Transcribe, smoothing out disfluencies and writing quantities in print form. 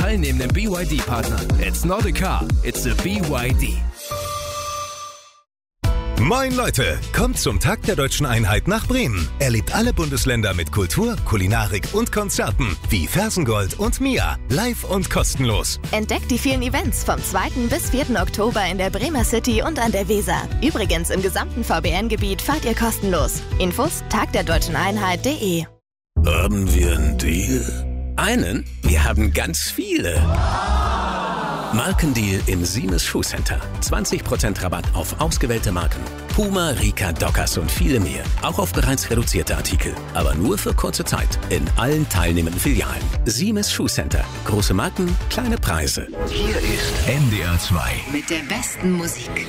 teilnehmenden BYD-Partnern. It's not a car, it's a BYD. Moin Leute, kommt zum Tag der Deutschen Einheit nach Bremen. Erlebt alle Bundesländer mit Kultur, Kulinarik und Konzerten wie Fersengold und Mia. Live und kostenlos. Entdeckt die vielen Events vom 2. bis 4. Oktober in der Bremer City und an der Weser. Übrigens im gesamten VBN-Gebiet fahrt ihr kostenlos. Infos tagderdeutscheneinheit.de. Haben wir einen Deal? Einen? Wir haben ganz viele. Markendeal im Siemens Schuhcenter. 20% Rabatt auf ausgewählte Marken. Puma, Rika, Dockers und viele mehr. Auch auf bereits reduzierte Artikel. Aber nur für kurze Zeit. In allen teilnehmenden Filialen. Siemens Schuhcenter. Große Marken, kleine Preise. Hier ist NDR 2. Mit der besten Musik.